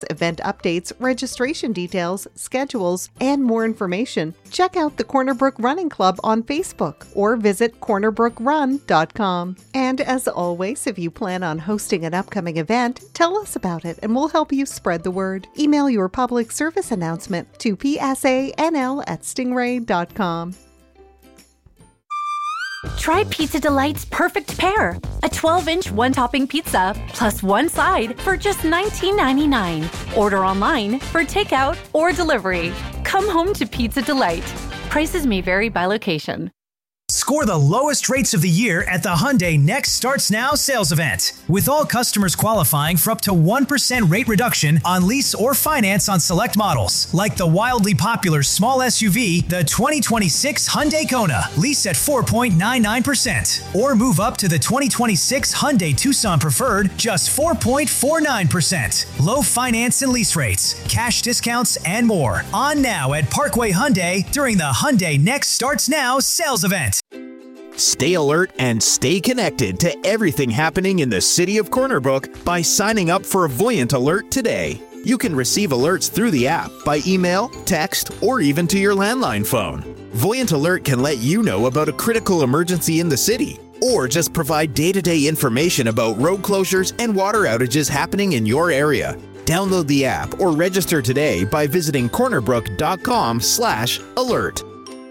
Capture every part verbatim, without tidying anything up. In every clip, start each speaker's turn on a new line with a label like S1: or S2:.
S1: event updates, registration details, schedules, and more information, check out the Corner Brook Running Club on Facebook or visit corner brook run dot com. And as always, if you plan on hosting an upcoming event, tell us about it and we'll help you spread the word. Email your public service announcement to p s a n l at stingray dot com.
S2: Try Pizza Delight's Perfect Pair, a twelve-inch one-topping pizza plus one side for just nineteen ninety-nine. Order online for takeout or delivery. Come home to Pizza Delight. Prices may vary by location.
S3: Score the lowest rates of the year at the Hyundai Next Starts Now sales event. With all customers qualifying for up to one percent rate reduction on lease or finance on select models, like the wildly popular small S U V, the twenty twenty-six Hyundai Kona, lease at four point nine nine percent. Or move up to the twenty twenty-six Hyundai Tucson Preferred, just four point four nine percent. Low finance and lease rates, cash discounts, and more. On now at Parkway Hyundai during the Hyundai Next Starts Now sales event.
S4: Stay alert and stay connected to everything happening in the city of Corner Brook by signing up for Voyant Alert today. You can receive alerts through the app, by email, text, or even to your landline phone. Voyant Alert can let you know about a critical emergency in the city, or just provide day-to-day information about road closures and water outages happening in your area. Download the app or register today by visiting cornerbrook.com slash alert.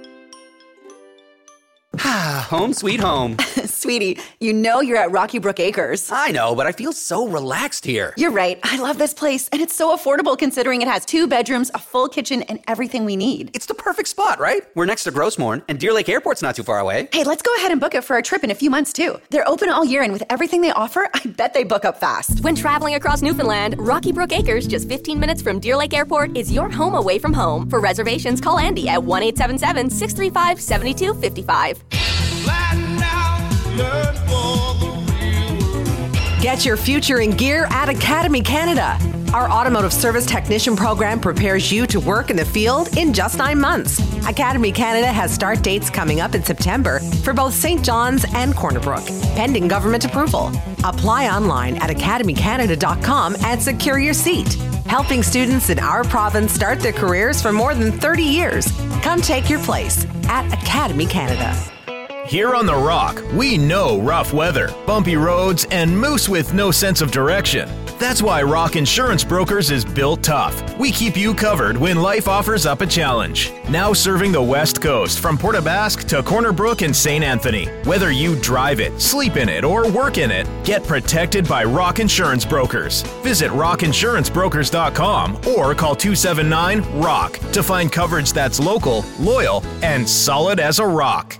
S5: Home sweet home.
S6: Sweetie, you know you're at Rocky Brook Acres.
S5: I know, but I feel so relaxed here.
S6: You're right. I love this place, and it's so affordable considering it has two bedrooms, a full kitchen, and everything we need.
S5: It's the perfect spot, right? We're next to Grossmorn, and Deer Lake Airport's not too far away.
S6: Hey, let's go ahead and book it for a trip in a few months, too. They're open all year, and with everything they offer, I bet they book up fast.
S2: When traveling across Newfoundland, Rocky Brook Acres, just fifteen minutes from Deer Lake Airport, is your home away from home. For reservations, call Andy at one eight seven seven, six three five, seven two five five.
S7: Get your future in gear at Academy Canada. Our automotive service technician program prepares you to work in the field in just nine months. Academy Canada has start dates coming up in September for both Saint John's and Corner Brook, pending government approval. Apply online at academy canada dot com and secure your seat. Helping students in our province start their careers for more than thirty years. Come take your place at Academy Canada.
S8: Here on The Rock, we know rough weather, bumpy roads, and moose with no sense of direction. That's why Rock Insurance Brokers is built tough. We keep you covered when life offers up a challenge. Now serving the West Coast from Port aux Basques to Corner Brook and Saint Anthony. Whether you drive it, sleep in it, or work in it, get protected by Rock Insurance Brokers. Visit rock insurance brokers dot com or call two seven nine, ROCK to find coverage that's local, loyal, and solid as a rock.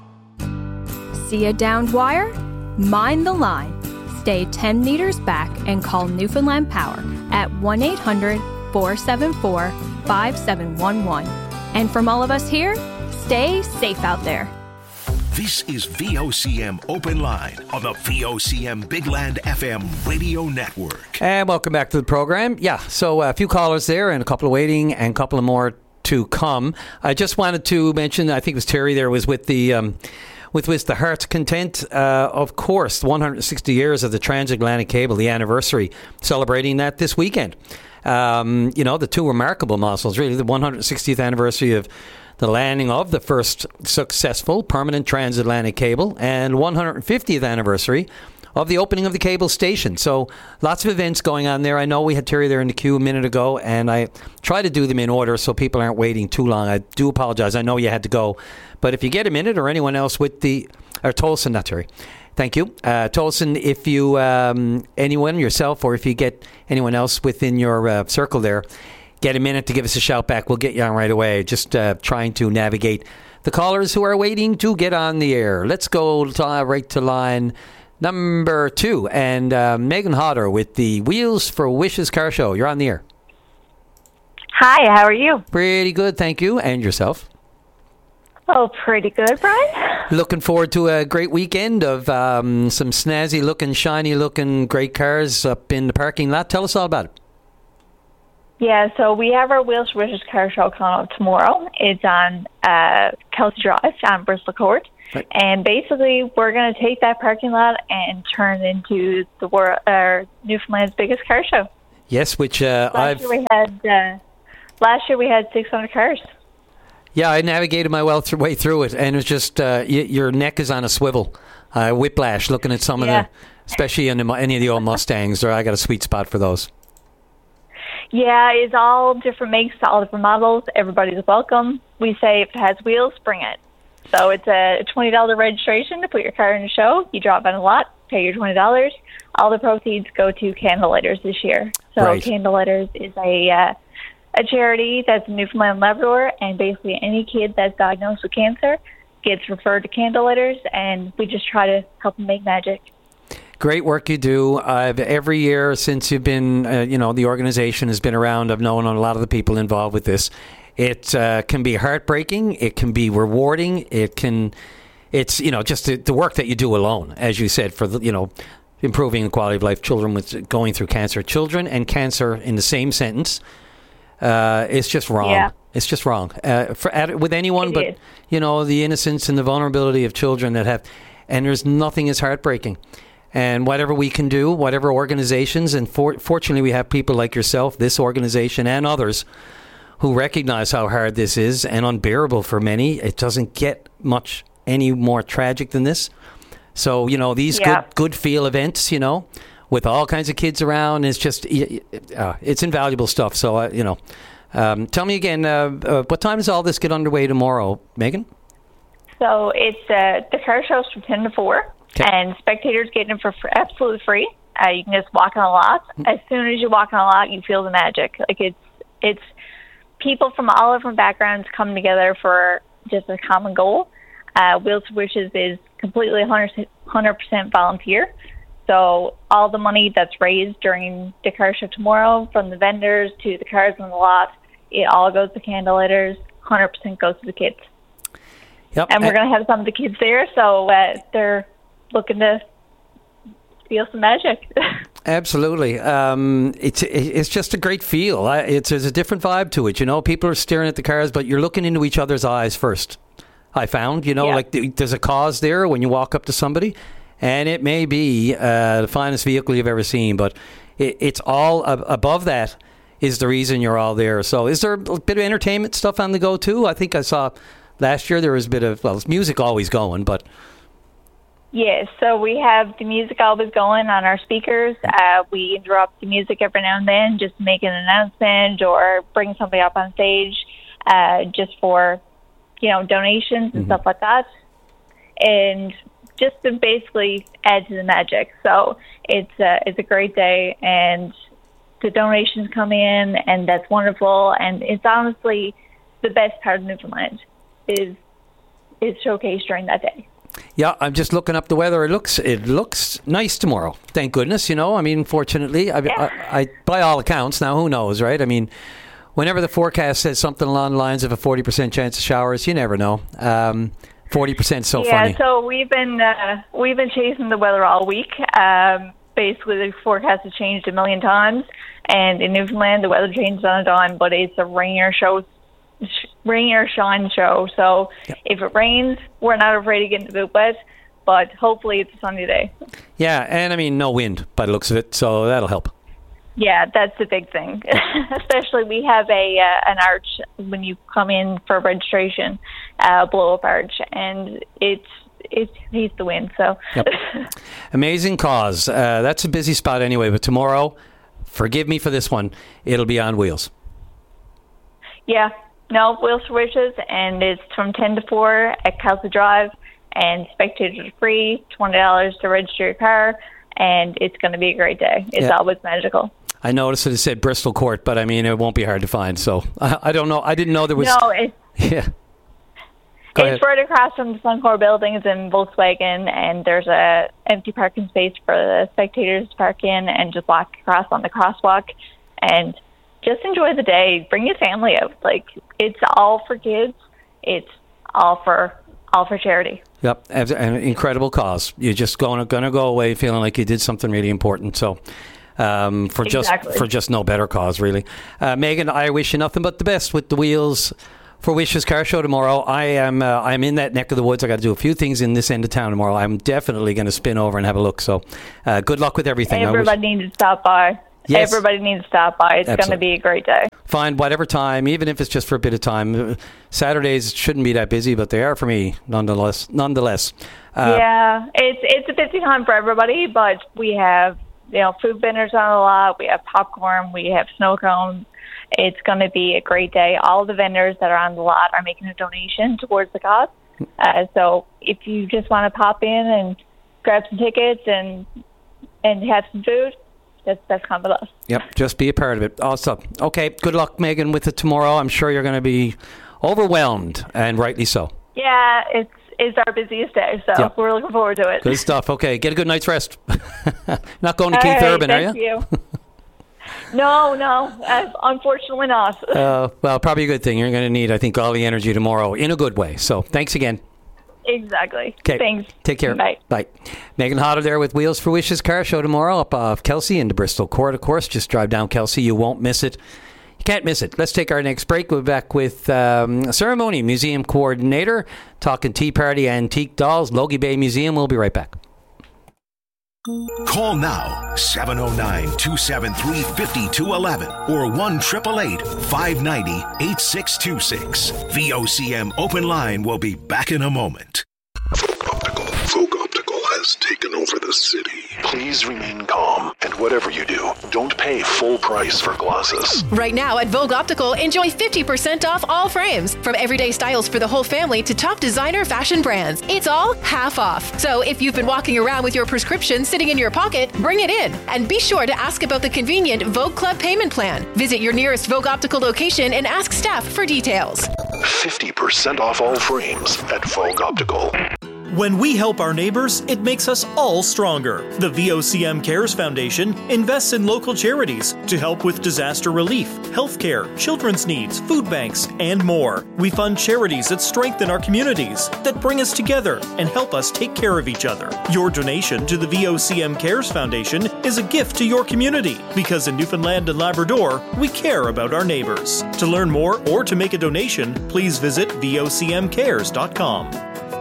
S9: See a downed wire? Mind the line. Stay ten meters back and call Newfoundland Power at one eight hundred, four seven four, five seven one one. And from all of us here, stay safe out there.
S10: This is V O C M Open Line on the V O C M Big Land F M radio network.
S11: And welcome back to the program. Yeah, so a few callers there and a couple of waiting and a couple of more to come. I just wanted to mention, I think it was Terry there, was with the... Um, With with the Heart's Content, uh, of course, one hundred sixty years of the transatlantic cable, the anniversary, celebrating that this weekend. Um, you know, the two remarkable milestones, really, the one hundred sixtieth anniversary of the landing of the first successful permanent transatlantic cable and one hundred fiftieth anniversary of the opening of the cable station. So lots of events going on there. I know we had Terry there in the queue a minute ago, and I try to do them in order so people aren't waiting too long. I do apologize. I know you had to go. But if you get a minute, or anyone else with the... Or Tolson, not Terry. Thank you. Uh, Tolson, if you... Um, anyone, yourself, or if you get anyone else within your uh, circle there, get a minute to give us a shout back. We'll get you on right away. Just uh, trying to navigate the callers who are waiting to get on the air. Let's go to, uh, right to line... Number two, and uh, Megan Hodder with the Wheels for Wishes car show. You're on the air.
S12: Hi, how are you?
S11: Pretty good, thank you. And yourself?
S12: Oh, pretty good, Brian.
S11: Looking forward to a great weekend of um, some snazzy-looking, shiny-looking great cars up in the parking lot. Tell us all about it.
S12: Yeah, so we have our Wheels for Wishes car show coming up tomorrow. It's on uh, Kelsey Drive on Bristol Court. Right. And basically, we're going to take that parking lot and turn it into the world, uh, Newfoundland's biggest car show.
S11: Yes, which uh,
S12: last
S11: I've...
S12: year we had uh, last year we had six hundred cars.
S11: Yeah, I navigated my well th- way through it, and it was just uh, y- your neck is on a swivel. Uh, whiplash looking at some
S12: yeah.
S11: of the, especially in the, any of the old Mustangs. Or I got a sweet spot for those.
S12: Yeah, it's all different makes, all different models. Everybody's welcome. We say if it has wheels, bring it. So it's a twenty dollars registration to put your car in the show. You drop in a lot, pay your twenty dollars. All the proceeds go to Candlelighters this year. So
S11: right.
S12: Candlelighters is a uh, a charity that's in Newfoundland and Labrador, and basically any kid that's diagnosed with cancer gets referred to Candlelighters, and we just try to help them make magic.
S11: Great work you do. I've every year since you've been, uh, you know, the organization has been around. I've known a lot of the people involved with this. It uh, can be heartbreaking. It can be rewarding. It can, it's you know, just the, the work that you do alone, as you said, for the, you know, improving the quality of life. Children with going through cancer, children and cancer in the same sentence. Uh, it's just wrong.
S12: Yeah.
S11: It's just wrong uh, for at, with anyone,
S12: It
S11: but
S12: is.
S11: you know, the innocence and the vulnerability of children that have, and there's nothing as heartbreaking. And whatever we can do, whatever organizations, and for, fortunately we have people like yourself, this organization, and others who recognize how hard this is and unbearable for many. It doesn't get much any more tragic than this. So, you know, these
S12: Yeah.
S11: good good feel events, you know, with all kinds of kids around, it's just, uh, it's invaluable stuff. So, uh, you know, um, tell me again, uh, uh, what time does all this get underway tomorrow, Megan?
S12: So it's uh, the car show's from ten to four.
S11: Okay.
S12: And spectators get in for fr- absolutely free. Uh, you can just walk on the lot. As soon as you walk on the lot, you feel the magic. Like it's it's people from all different backgrounds come together for just a common goal. Uh, Wheels for Wishes is completely one hundred percent volunteer. So all the money that's raised during the car show tomorrow, from the vendors to the cars on the lot, it all goes to Candlelighters. one hundred percent goes to the kids.
S11: Yep.
S12: And we're going to have some of the kids there, so uh, they're looking to feel some magic.
S11: Absolutely. Um, it's it's just a great feel. I- It's there's a different vibe to it. You know, people are staring at the cars, but you're looking into each other's eyes first. I found, you know,
S12: Yeah.
S11: like th- there's a cause there when you walk up to somebody, and it may be uh, the finest vehicle you've ever seen, but it, it's all ab- above that is the reason you're all there. So is there a bit of entertainment stuff on the go too? I think I saw last year there was a bit of, well, it's music always going, but...
S12: Yes, so we have the music always going on our speakers. Uh, we interrupt the music every now and then, just to make an announcement or bring somebody up on stage uh, just for, you know, donations and
S11: Mm-hmm.
S12: stuff like that. And just to basically add to the magic. So it's a, it's a great day, and the donations come in, and that's wonderful. And it's honestly the best part of Newfoundland is is showcased during that day.
S11: Yeah, I'm just looking up the weather. It looks it looks nice tomorrow. Thank goodness. You know, I mean, fortunately, I,
S12: Yeah.
S11: I, I by all accounts. Now, who knows, right? I mean, whenever the forecast says something along the lines of a forty percent chance of showers, you never know. Um, forty percent so
S12: yeah,
S11: funny.
S12: so we've been uh, we've been chasing the weather all week. Um, basically, the forecast has changed a million times, and in Newfoundland, the weather changes on a dime. But it's a rain or show, sh- rain or shine show. So
S11: Yep.
S12: if it rains, we're not afraid of getting a bit wet. But hopefully, it's a sunny day.
S11: Yeah, and I mean, no wind by the looks of it, so that'll help.
S12: Yeah, that's the big thing. Especially, we have a uh, an arch when you come in for registration, uh, blow up arch, and it's it needs the wind. So,
S11: Yep. Amazing cause. Uh, that's a busy spot anyway, but tomorrow, forgive me for this one, it'll be on wheels.
S12: yeah, no Wheels for Wishes, and it's from ten to four at Kelsey Drive, and spectators are free, twenty dollars to register your car, and it's going to be a great day. It's
S11: Yeah.
S12: always magical.
S11: I noticed that it said Bristol Court, but I mean, it won't be hard to find. So I, I don't know. I didn't know there was.
S12: No, it's
S11: Yeah. Go
S12: it's
S11: ahead.
S12: right across from the Suncor buildings in Volkswagen, and there's a empty parking space for the spectators to park in and just walk across on the crosswalk, and just enjoy the day. Bring your family out. Like, it's all for kids. It's all for all for charity.
S11: Yep, as- an incredible cause. You're just going going to go away feeling like you did something really important. So. Um, for
S12: Exactly.
S11: just for just no better cause, really. Uh, Megan, I wish you nothing but the best with the Wheels for Wishes car show tomorrow. I am uh, I'm in that neck of the woods. I got to do a few things in this end of town tomorrow. I'm definitely going to spin over and have a look. So, uh, good luck with everything. I wish-
S12: Everybody needs to stop by.
S11: Yes.
S12: Everybody needs to stop by. It's going to be a great day.
S11: Find whatever time, even if it's just for a bit of time. Saturdays shouldn't be that busy, but they are for me, nonetheless. Nonetheless, uh,
S12: yeah, it's it's a busy time for everybody, but we have you know food vendors on the lot. We have popcorn. We have snow cones. It's going to be a great day. All the vendors that are on the lot are making a donation towards the cause. Uh, so if you just want to pop in and grab some tickets and and have some food, that's that's come with us.
S11: Yep, just be a part of it. Awesome. Okay, good luck, Megan, with it tomorrow. I'm sure you're going to be overwhelmed, and rightly so.
S12: Yeah, it's it's our busiest day, so yep. We're looking forward to it.
S11: Good stuff. Okay, get a good night's rest. Not going to
S12: All
S11: Keith
S12: right,
S11: Urban, are you?
S12: Thank you. No, no, uh, unfortunately not.
S11: uh, well, probably a good thing. You're going to need, I think, all the energy tomorrow in a good way. So thanks again.
S12: Exactly.
S11: Okay.
S12: Thanks.
S11: Take care.
S12: Bye.
S11: Bye. Megan Hodder there with Wheels for Wishes car show tomorrow up off Kelsey into Bristol Court, of course. Just drive down Kelsey. You won't miss it. You can't miss it. Let's take our next break. We'll be back with um, Ceremony Museum Coordinator talking Tea Party Antique Dolls, Logie Bay Museum. We'll be right back.
S10: Call now, seven oh nine, two seven three, five two one one or one eight eight eight, five nine zero, eight six two six. V O C M Open Line will be back in a moment.
S13: Optical. Vogue Optical has taken over the city. Please remain calm, and whatever you do, don't pay full price for glasses.
S14: Right now at Vogue Optical, enjoy fifty percent off all frames. From everyday styles for the whole family to top designer fashion brands. It's all half off. So if you've been walking around with your prescription sitting in your pocket, bring it in. And be sure to ask about the convenient Vogue Club payment plan. Visit your nearest Vogue Optical location and ask staff for details.
S13: fifty percent off all frames at Vogue Optical.
S15: When we help our neighbors, it makes us all stronger. The V O C M Cares Foundation invests in local charities to help with disaster relief, healthcare, children's needs, food banks, and more. We fund charities that strengthen our communities, that bring us together and help us take care of each other. Your donation to the V O C M Cares Foundation is a gift to your community, because in Newfoundland and Labrador, we care about our neighbors. To learn more or to make a donation, please visit V O C M cares dot com.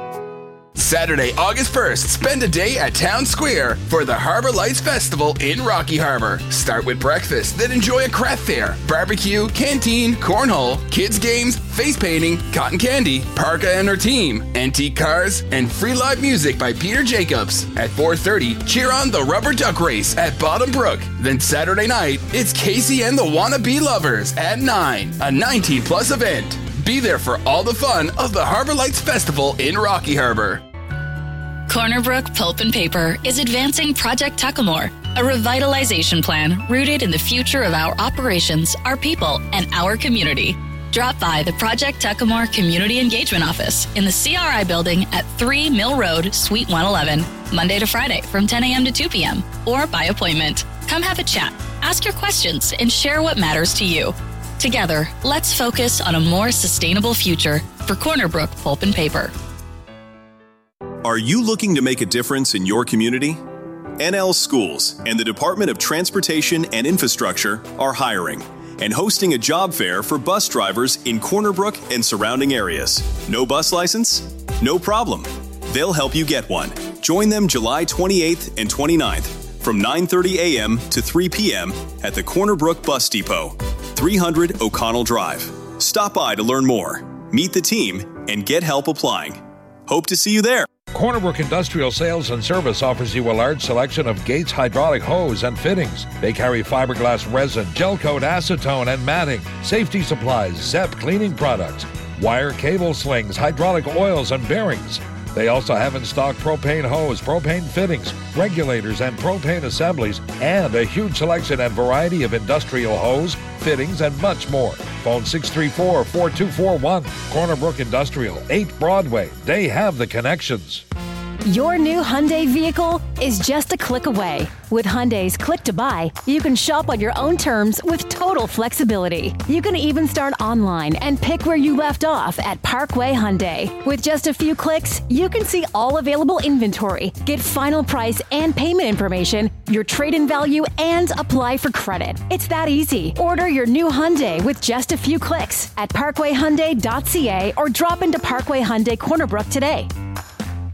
S16: Saturday, August first, spend a day at Town Square for the Harbour Lights Festival in Rocky Harbour. Start with breakfast, then enjoy a craft fair, barbecue, canteen, cornhole, kids games, face painting, cotton candy, Parka and her team, antique cars, and free live music by Peter Jacobs. At four thirty, cheer on the Rubber Duck Race at Bottom Brook. Then Saturday night, it's Casey and the Wannabe Lovers at nine, a nineteen plus event. Be there for all the fun of the Harbour Lights Festival in Rocky Harbour.
S17: Corner Brook Pulp and Paper is advancing Project Tuckamore, a revitalization plan rooted in the future of our operations, our people, and our community. Drop by the Project Tuckamore Community Engagement Office in the C R I building at three Mill Road, Suite one eleven, Monday to Friday from ten a.m. to two p.m. or by appointment. Come have a chat, ask your questions, and share what matters to you. Together, let's focus on a more sustainable future for Corner Brook Pulp and Paper.
S18: Are you looking to make a difference in your community? N L Schools and the Department of Transportation and Infrastructure are hiring and hosting a job fair for bus drivers in Corner Brook and surrounding areas. No bus license? No problem. They'll help you get one. Join them July twenty-eighth and twenty-ninth from nine thirty a.m. to three p.m. at the Corner Brook Bus Depot, three hundred O'Connell Drive. Stop by to learn more, meet the team, and get help applying. Hope to see you there.
S19: Corner Brook Industrial Sales and Service offers you a large selection of Gates hydraulic hose and fittings. They carry fiberglass resin, gel coat, acetone, and matting, safety supplies, Zep cleaning products, wire cable slings, hydraulic oils, and bearings. They also have in stock propane hose, propane fittings, regulators, and propane assemblies, and a huge selection and variety of industrial hose, fittings, and much more. Phone six three four, four two four one. Corner Brook Industrial, eight Broadway. They have the connections.
S20: Your new Hyundai vehicle is just a click away. With Hyundai's Click to Buy, you can shop on your own terms with total flexibility. You can even start online and pick where you left off at Parkway Hyundai. With just a few clicks, you can see all available inventory, get final price and payment information, your trade-in value, and apply for credit. It's that easy. Order your new Hyundai with just a few clicks at parkway hyundai dot c a or drop into Parkway Hyundai Corner Brook today.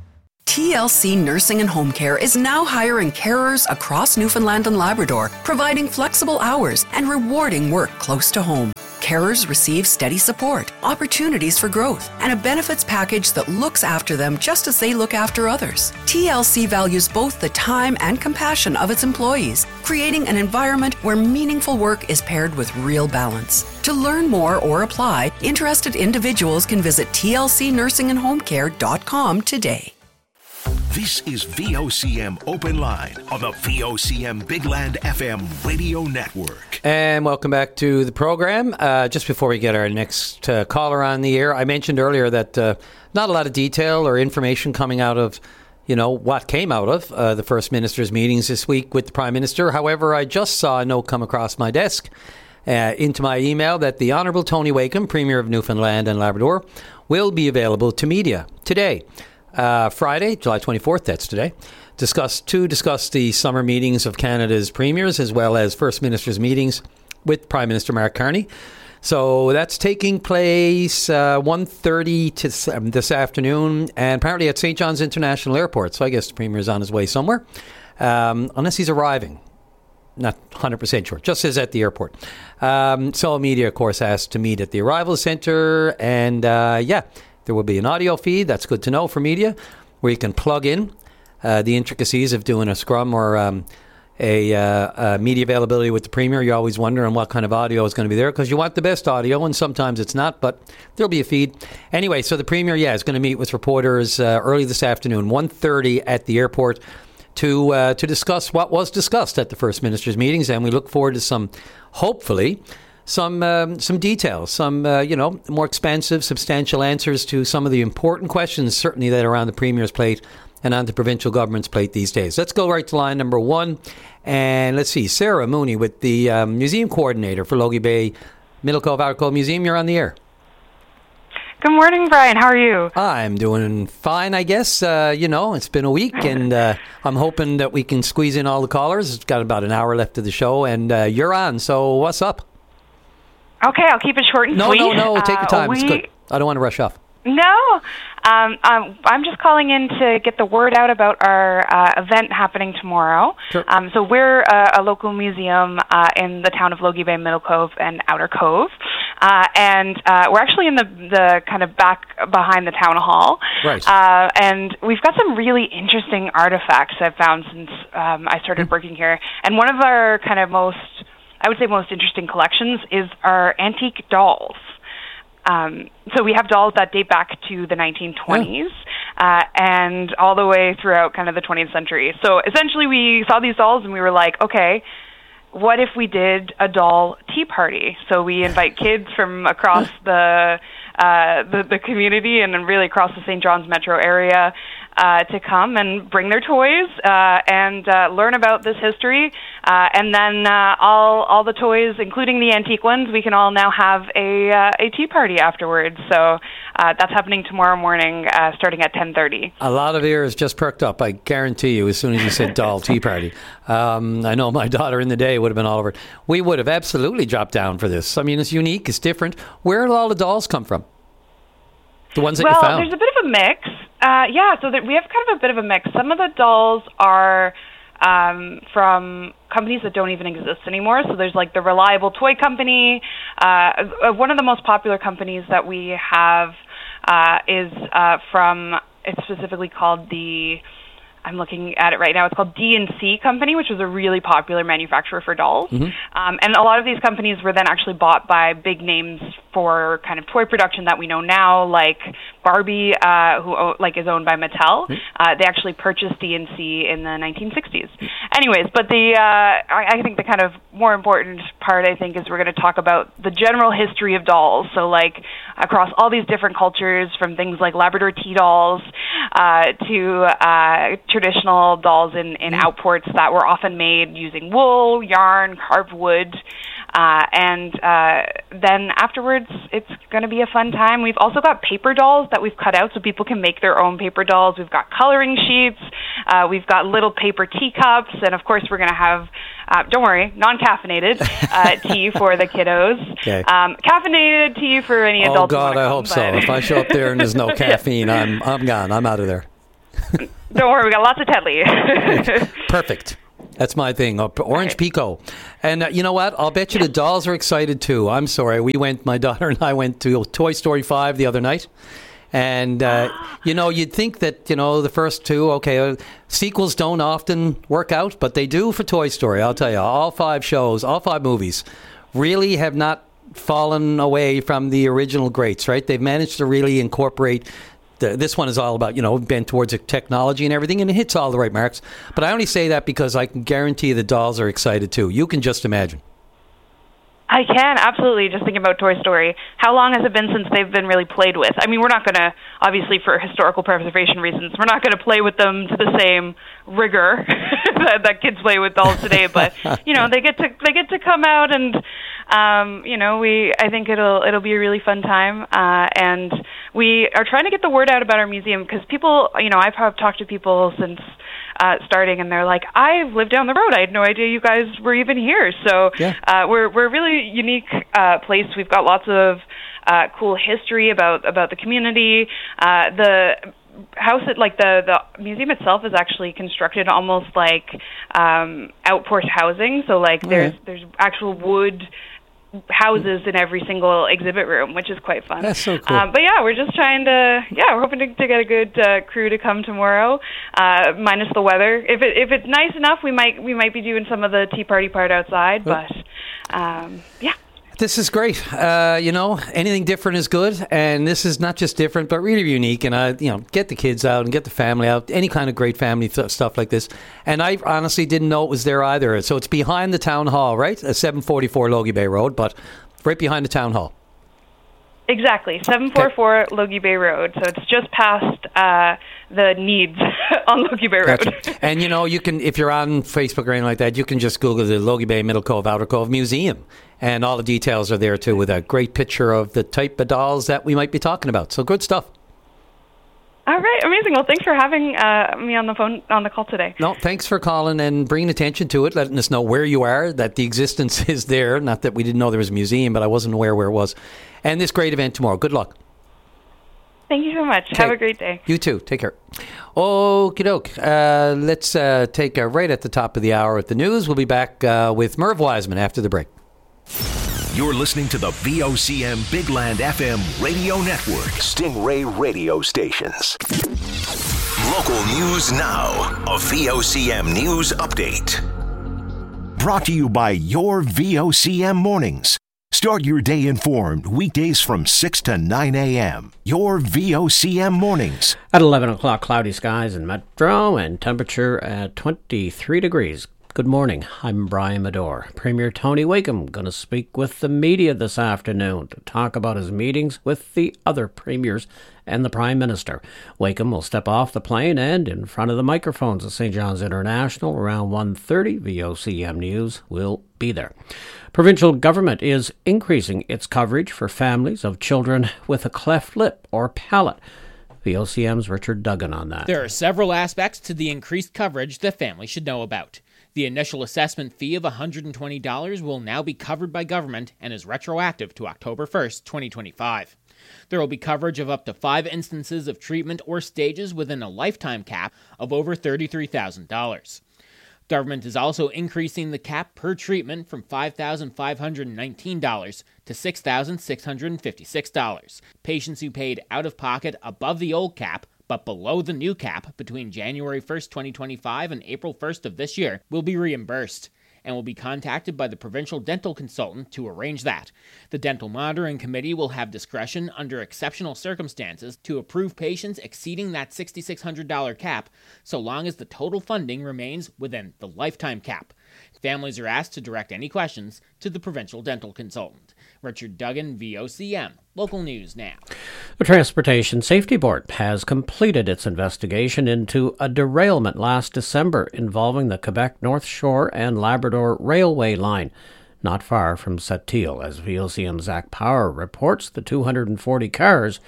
S21: T L C Nursing and Home Care is now hiring carers across Newfoundland and Labrador, providing flexible hours and rewarding work close to home. Carers receive steady support, opportunities for growth, and a benefits package that looks after them just as they look after others. T L C values both the time and compassion of its employees, creating an environment where meaningful work is paired with real balance. To learn more or apply, interested individuals can visit T L C nursing and home care dot com today.
S10: This is V O C M Open Line on the V O C M Big Land F M radio network.
S11: And welcome back to the program. Uh, just before we get our next uh, caller on the air, I mentioned earlier that uh, not a lot of detail or information coming out of, you know, what came out of uh, the First Minister's meetings this week with the Prime Minister. However, I just saw a note come across my desk uh, into my email that the Honourable Tony Wakeham, Premier of Newfoundland and Labrador, will be available to media today. Uh, Friday, July twenty-fourth, that's today, discuss, to discuss the summer meetings of Canada's premiers as well as First Minister's meetings with Prime Minister Mark Carney. So that's taking place uh, one thirty to um, this afternoon, and apparently at Saint John's International Airport. So I guess the Premier is on his way somewhere, um, unless he's arriving. Not one hundred percent sure, just as at the airport. Um, so media, of course, asked to meet at the arrival centre, and uh, yeah, there will be an audio feed. That's good to know for media, where you can plug in uh, the intricacies of doing a scrum or um, a, uh, a media availability with the Premier. You're always wondering what kind of audio is going to be there because you want the best audio, and sometimes it's not, but there'll be a feed. Anyway, so the Premier, yeah, is going to meet with reporters uh, early this afternoon, one thirty at the airport, to uh, to discuss what was discussed at the First Minister's meetings, and we look forward to some, hopefully, Some um, some details, some, uh, you know, more expansive, substantial answers to some of the important questions, certainly that are on the Premier's plate and on the provincial government's plate these days. Let's go right to line number one. And let's see, Sarah Mooney with the um, museum coordinator for Logie Bay Middle Cove Outer Cove Museum. You're on the air.
S22: Good morning, Brian. How are you?
S11: I'm doing fine, I guess. Uh, you know, it's been a week, and uh, I'm hoping that we can squeeze in all the callers. It's got about an hour left of the show, and uh, you're on. So what's up?
S22: Okay, I'll keep it short and
S11: no,
S22: sweet.
S11: No, no, no, take your time.
S22: Uh, we...
S11: It's good. I don't want to rush off.
S22: No, um, um, I'm just calling in to get the word out about our uh, event happening tomorrow.
S11: Sure.
S22: Um, so we're a, a local museum uh, in the town of Logie Bay, Middle Cove, and Outer Cove. Uh, and uh, we're actually in the, the kind of back behind the town hall.
S11: Right.
S22: Uh, and we've got some really interesting artifacts I've found since um, I started mm-hmm. working here. And one of our kind of most... I would say most interesting collections is our antique dolls. Um, so we have dolls that date back to the nineteen twenties uh, and all the way throughout kind of the twentieth century. So essentially we saw these dolls and we were like, okay, what if we did a doll tea party? So we invite kids from across the, uh, the, the community and then really across the Saint John's metro area Uh, to come and bring their toys uh, and uh, learn about this history. Uh, and then uh, all all the toys, including the antique ones, we can all now have a uh, a tea party afterwards. So uh, that's happening tomorrow morning uh, starting at ten thirty.
S11: A lot of ears just perked up, I guarantee you, as soon as you said doll tea party. Um, I know my daughter in the day would have been all over it. We would have absolutely dropped down for this. I mean, it's unique, it's different. Where did all the dolls come from? The ones that
S22: well,
S11: you found?
S22: Well, there's a bit of a mix. Uh, yeah, so that we have kind of a bit of a mix. Some of the dolls are um, from companies that don't even exist anymore. So there's like the Reliable Toy Company. Uh, one of the most popular companies that we have uh, is uh, from, it's specifically called the, I'm looking at it right now, it's called D and C Company, which was a really popular manufacturer for dolls.
S11: Mm-hmm.
S22: Um, and a lot of these companies were then actually bought by big names for kind of toy production that we know now, like Barbie, uh, who like is owned by Mattel. Mm-hmm. Uh, they actually purchased D and C in the nineteen sixties. Anyways, but the uh, I, I think the kind of more important part, I think, is we're going to talk about the general history of dolls. So like across all these different cultures, from things like Labrador tea dolls uh, to uh, traditional dolls in, in outports that were often made using wool, yarn, carved wood. Uh, and uh, then afterwards, it's going to be a fun time. We've also got paper dolls that we've cut out so people can make their own paper dolls. We've got coloring sheets. Uh, we've got little paper teacups. And, of course, we're going to have, uh, don't worry, non-caffeinated uh, tea for the kiddos.
S11: Okay.
S22: Um, caffeinated tea for any adults.
S11: Oh, God,
S22: who
S11: I
S22: come,
S11: hope so. If I show up there and there's no caffeine, I'm I'm gone. I'm out of there.
S22: Don't worry, we got lots of Tedley.
S11: Perfect. That's my thing. Orange right. Pico. And uh, you know what? I'll bet you the dolls are excited too. I'm sorry. We went, my daughter and I went to Toy Story five the other night. And, uh, you know, you'd think that, you know, the first two, okay, uh, sequels don't often work out, but they do for Toy Story. I'll tell you, all five shows, all five movies really have not fallen away from the original greats, right? They've managed to really incorporate. The, this one is all about, you know, bent towards technology and everything, and it hits all the right marks. But I only say that because I can guarantee the dolls are excited too. You can just imagine.
S22: I can, absolutely. Just thinking about Toy Story. How long has it been since they've been really played with? I mean, we're not going to, obviously for historical preservation reasons, we're not going to play with them to the same rigor that, that kids play with dolls today. But, you know, they get to they get to come out and, um, you know, we I think it'll it'll be a really fun time. Uh, and we are trying to get the word out about our museum because people, you know, I've talked to people since Uh, starting, and they're like, I've lived down the road. I had no idea you guys were even here. So
S11: yeah.
S22: uh, we're we're a really unique uh, place. We've got lots of uh, cool history about about the community. Uh, the house, at, like the the museum itself, is actually constructed almost like um, outpost housing. So like there's
S11: right.
S22: there's actual wood houses in every single exhibit room, which is quite fun.
S11: That's so cool.
S22: Um, but yeah, we're just trying to, yeah, we're hoping to, to get a good uh, crew to come tomorrow, uh, minus the weather. If it if it's nice enough, we might we might be doing some of the tea party part outside. But um, yeah.
S11: This is great. Uh, you know, anything different is good, and this is not just different, but really unique. And I, you know, get the kids out and get the family out. Any kind of great family th- stuff like this. And I honestly didn't know it was there either. So it's behind the town hall, right? At seven forty-four Logie Bay Road, but right behind the town hall.
S22: Exactly, seven forty-four okay. Logie Bay Road. So it's just past uh, the Needs on Logie Bay Road.
S11: Gotcha. And you know, you can, if you're on Facebook or anything like that, you can just Google the Logie Bay Middle Cove Outer Cove Museum, and all the details are there too, with a great picture of the type of dolls that we might be talking about. So good stuff.
S22: All right, amazing. Well, thanks for having uh, me on the phone on the call today.
S11: No, thanks for calling and bringing attention to it, letting us know where you are, that the existence is there. Not that we didn't know there was a museum, but I wasn't aware where it was. And this great event tomorrow. Good luck.
S22: Thank you so much.
S11: Okay.
S22: Have a great day.
S11: You too. Take care. Okie doke. Uh, let's uh, take uh, right at the top of the hour at the news. We'll be back uh, with Merv Wiseman after the break.
S10: You're listening to the V O C M Big Land F M radio network.
S13: Stingray radio stations. Local news now. A V O C M news update.
S10: Brought to you by your V O C M mornings. Start your day informed weekdays from six to nine a.m. Your V O C M mornings.
S1: At eleven o'clock, cloudy skies in Metro and temperature at twenty-three degrees. Good morning. I'm Brian Medore. Premier Tony Wakeham going to speak with the media this afternoon to talk about his meetings with the other premiers and the Prime Minister. Wakeham will step off the plane and in front of the microphones at Saint John's International around one thirty. V O C M News will be there. Provincial government is increasing its coverage for families of children with a cleft lip or palate. V O C M's Richard Duggan on that.
S3: There are several aspects to the increased coverage that families should know about. The initial assessment fee of one hundred twenty dollars will now be covered by government and is retroactive to October first, twenty twenty-five. There will be coverage of up to five instances of treatment or stages within a lifetime cap of over thirty-three thousand dollars. Government is also increasing the cap per treatment from five thousand five hundred nineteen dollars to six thousand six hundred fifty-six dollars. Patients who paid out of pocket above the old cap but below the new cap between January first, twenty twenty-five and April first of this year will be reimbursed and will be contacted by the provincial dental consultant to arrange that. The Dental Monitoring Committee will have discretion under exceptional circumstances to approve patients exceeding that six thousand six hundred dollars cap so long as the total funding remains within the lifetime cap. Families are asked to direct any questions to the provincial dental consultant. Richard Duggan, V O C M. Local news now.
S1: The Transportation Safety Board has completed its investigation into a derailment last December involving the Quebec North Shore and Labrador Railway line, not far from Sept-Îles. As V O C M's Zach Power reports, the two hundred forty cars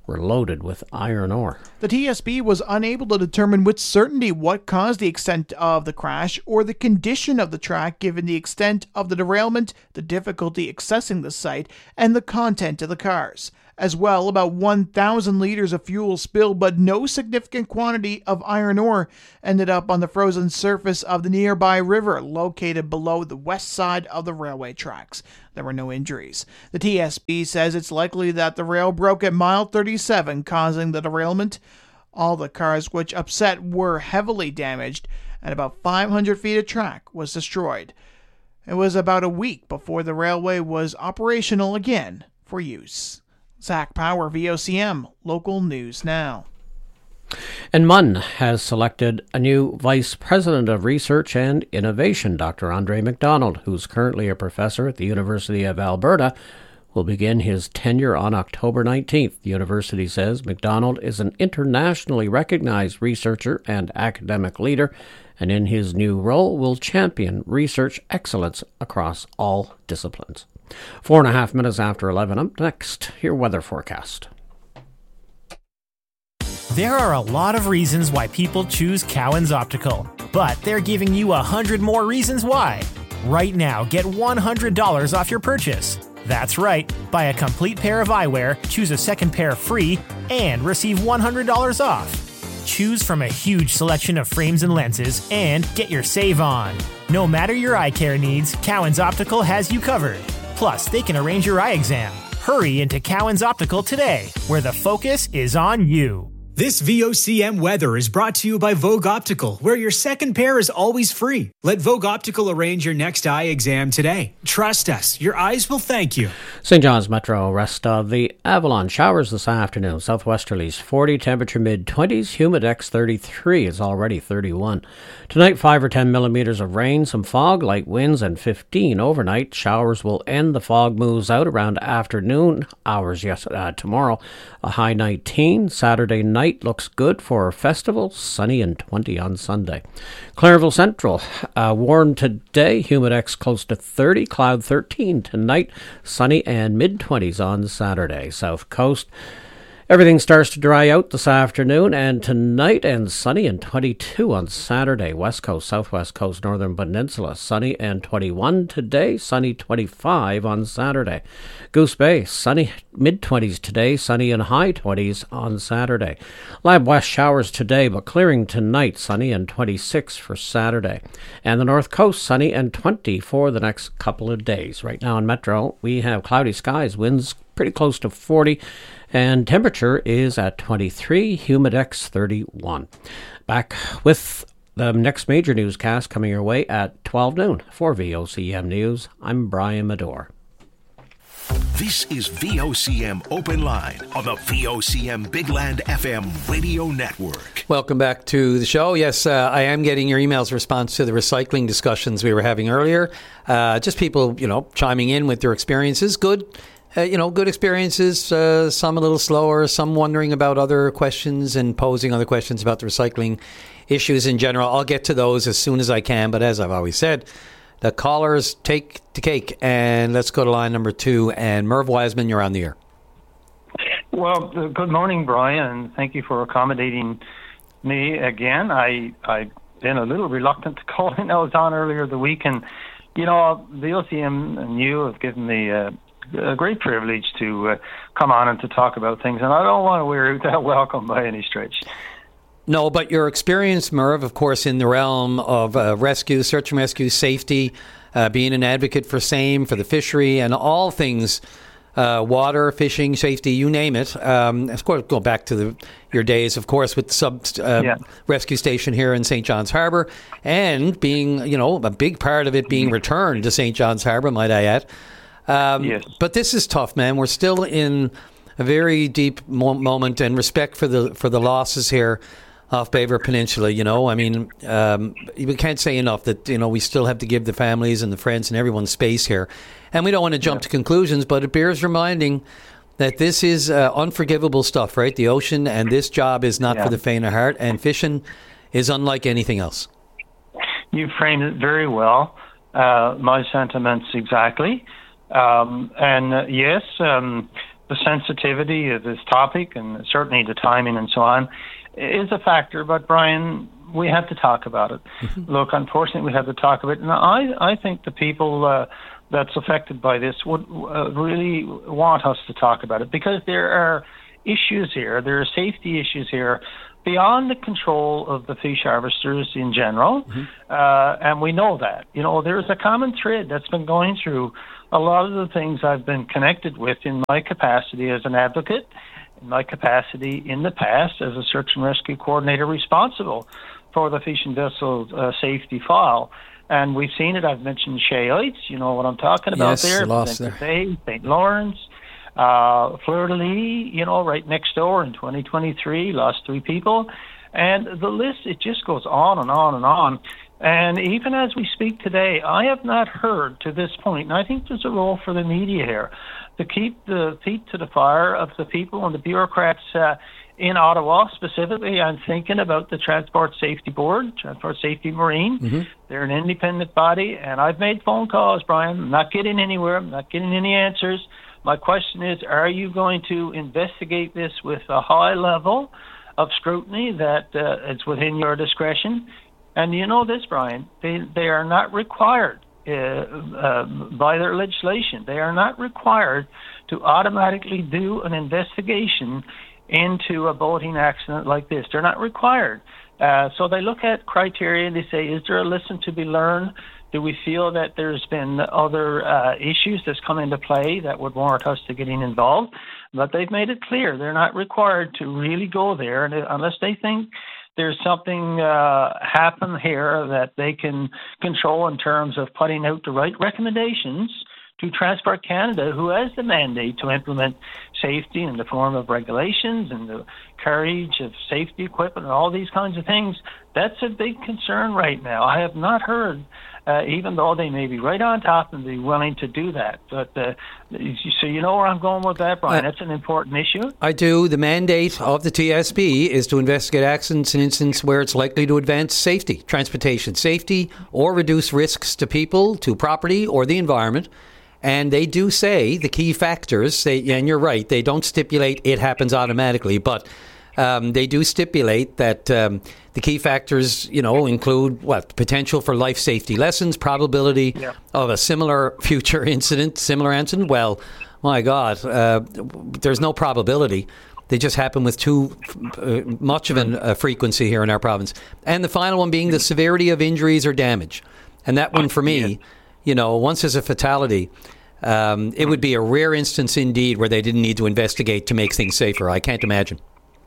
S1: were loaded with iron ore.
S4: The T S B was unable to determine with certainty what caused the extent of the crash or the condition of the track given the extent of the derailment, the difficulty accessing the site, and the content of the cars. As well, about one thousand liters of fuel spilled, but no significant quantity of iron ore ended up on the frozen surface of the nearby river located below the west side of the railway tracks. There were no injuries. The T S B says it's likely that the rail broke at mile thirty-seven, causing the derailment. All the cars which upset were heavily damaged, and about five hundred feet of track was destroyed. It was about a week before the railway was operational again for use. Zach Power, V O C M, Local News Now.
S1: And M U N has selected a new Vice President of Research and Innovation. Doctor Andre McDonald, who's currently a professor at the University of Alberta, will begin his tenure on October nineteenth. The university says McDonald is an internationally recognized researcher and academic leader, and in his new role will champion research excellence across all disciplines. Four and a half minutes after eleven. Up next, your weather forecast.
S5: There are a lot of reasons why people choose Cowan's Optical, but they're giving you a hundred more reasons why. Right now, get one hundred dollars off your purchase. That's right. Buy a complete pair of eyewear, choose a second pair free, and receive one hundred dollars off. Choose from a huge selection of frames and lenses and get your save on. No matter your eye care needs, Cowan's Optical has you covered. Plus, they can arrange your eye exam. Hurry into Cowan's Optical today, where the focus is on you.
S23: This V O C M weather is brought to you by Vogue Optical, where your second pair is always free. Let Vogue Optical arrange your next eye exam today. Trust us, your eyes will thank you.
S1: Saint John's Metro, rest of the Avalon. Showers this afternoon. Southwesterlies forty, temperature mid-twenties. Humidex thirty-three, is already thirty-one. Tonight, five or ten millimeters of rain, some fog, light winds, and fifteen overnight. Showers will end. The fog moves out around afternoon hours yes, uh, tomorrow. A high nineteen. Saturday night looks good for a festival, sunny and twenty on Sunday. Clareville Central, uh, warm today, humidex close to thirty, cloud thirteen tonight, sunny and mid-twenties on Saturday. South Coast, everything starts to dry out this afternoon and tonight, and sunny and twenty-two on Saturday. West Coast, Southwest Coast, Northern Peninsula, sunny and twenty-one today, sunny twenty-five on Saturday. Goose Bay, sunny mid-twenties today, sunny and high twenties on Saturday. Lab West, showers today, but clearing tonight, sunny and twenty-six for Saturday. And the North Coast, sunny and twenty for the next couple of days. Right now in Metro, we have cloudy skies, winds pretty close to forty, and temperature is at twenty-three, humidex thirty-one. Back with the next major newscast coming your way at twelve noon. For V O C M News, I'm Brian Medore.
S10: This is V O C M Open Line on the V O C M Big Land F M radio network.
S11: Welcome back to the show. Yes, uh, I am getting your emails response to the recycling discussions we were having earlier. Uh, just people, you know, chiming in with their experiences. Good. Uh, you know, good experiences, uh, some a little slower, some wondering about other questions and posing other questions about the recycling issues in general. I'll get to those as soon as I can, but as I've always said, the callers take the cake, and let's go to line number two. And Merv Wiseman, you're on the air.
S24: Well, uh, good morning, Brian. Thank you for accommodating me again. I, I've been a little reluctant to call in. I was on earlier the week, and, you know, the O C M and you have given me uh, a great privilege to uh, come on and to talk about things, and I don't want to wear out that welcome by any stretch.
S11: No, but your experience, Merv, of course, in the realm of uh, rescue, search and rescue, safety, uh, being an advocate for SAME, for the fishery, and all things uh, water, fishing, safety, you name it. Um, of course, go back to the, your days, of course, with the sub uh, yeah. rescue station here in Saint John's Harbour, and being, you know, a big part of it being returned to Saint John's Harbour, might I add. Um, yes. But this is tough, man. We're still in a very deep mo- moment, and respect for the for the losses here off Baver Peninsula. You know, I mean, um, we can't say enough that, you know, we still have to give the families and the friends and everyone space here. And we don't want to jump yeah. to conclusions, but it bears reminding that this is uh, unforgivable stuff, right? The ocean, and this job is not yeah. for the faint of heart, and fishing is unlike anything else.
S24: You framed it very well. Uh, my sentiments exactly. Um, and uh, yes, um, the sensitivity of this topic and certainly the timing and so on is a factor. But Brian, we have to talk about it. Mm-hmm. Look, unfortunately, we have to talk about it. And I, I think the people uh, that's affected by this would uh, really want us to talk about it, because there are issues here. There are safety issues here beyond the control of the fish harvesters in general, mm-hmm. uh, and we know that. You know, there's a common thread that's been going through a lot of the things I've been connected with in my capacity as an advocate, in my capacity in the past as a search and rescue coordinator responsible for the Fish and Vessel uh, Safety File. And we've seen it. I've mentioned Shea Heights. You know what I'm talking about
S11: yes,
S24: there.
S11: Lost there.
S24: Bay, Saint Lawrence, uh, Fleur-de-Lis, you know, right next door in twenty twenty-three, lost three people. And the list, it just goes on and on and on. And even as we speak today, I have not heard to this point, and I think there's a role for the media here, to keep the feet to the fire of the people and the bureaucrats uh, in Ottawa. Specifically, I'm thinking about the Transport Safety Board, Transport Safety Marine. Mm-hmm. They're an independent body, and I've made phone calls, Brian. I'm not getting anywhere. I'm not getting any answers. My question is, are you going to investigate this with a high level of scrutiny that uh, is within your discretion? And you know this, Brian, they, they are not required uh, uh, by their legislation. They are not required to automatically do an investigation into a boating accident like this. They're not required. Uh, so they look at criteria and they say, is there a lesson to be learned? Do we feel that there's been other uh, issues that's come into play that would warrant us to getting involved? But they've made it clear they're not required to really go there and unless they think there's something uh, happen here that they can control in terms of putting out the right recommendations to Transport Canada, who has the mandate to implement safety in the form of regulations and the carriage of safety equipment and all these kinds of things. That's a big concern right now. I have not heard, uh, even though they may be right on top and be willing to do that. But uh, so you know where I'm going with that, Brian. Uh, That's an important issue.
S11: I do. The mandate of the T S B is to investigate accidents and incidents where it's likely to advance safety, transportation safety, or reduce risks to people, to property, or the environment. And they do say the key factors, they, and you're right, they don't stipulate it happens automatically, but um, they do stipulate that um, the key factors, you know, include what? Potential for life safety lessons, probability yeah. of a similar future incident, similar incident. Well, my God, uh, there's no probability. They just happen with too uh, much of a uh, frequency here in our province. And the final one being the severity of injuries or damage. And that one for me, yeah. you know, once there's a fatality, um, it would be a rare instance indeed where they didn't need to investigate to make things safer. I can't imagine.